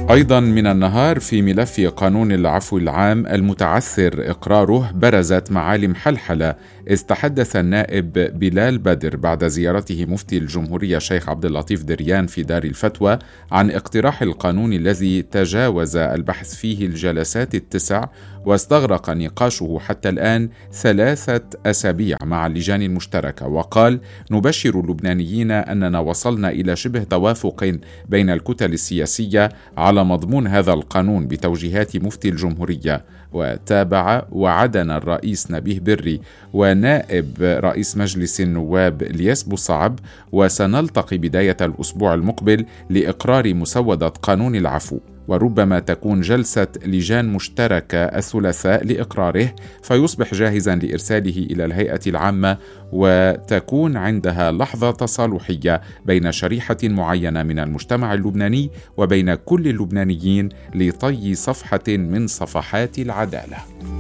أيضا من النهار في ملف قانون العفو العام المتعثر إقراره برزت معالم حلحلة، إذ تحدث النائب بلال بدر بعد زيارته مفتي الجمهورية الشيخ عبد اللطيف دريان في دار الفتوى عن اقتراح القانون الذي تجاوز البحث فيه الجلسات ال9 واستغرق نقاشه حتى الآن 3 أسابيع مع اللجان المشتركة. وقال: نبشر اللبنانيين أننا وصلنا إلى شبه توافق بين الكتل السياسية على مضمون هذا القانون بتوجيهات مفتي الجمهورية. وتابع: وعدنا الرئيس نبيه بري ونائب رئيس مجلس النواب الياس بوصعب، وسنلتقي بداية الأسبوع المقبل لإقرار مسودة قانون العفو، وربما تكون جلسة لجان مشتركة الثلاثاء لإقراره، فيصبح جاهزا لإرساله إلى الهيئة العامة، وتكون عندها لحظة تصالحية بين شريحة معينة من المجتمع اللبناني وبين كل اللبنانيين لطي صفحة من صفحات العدالة.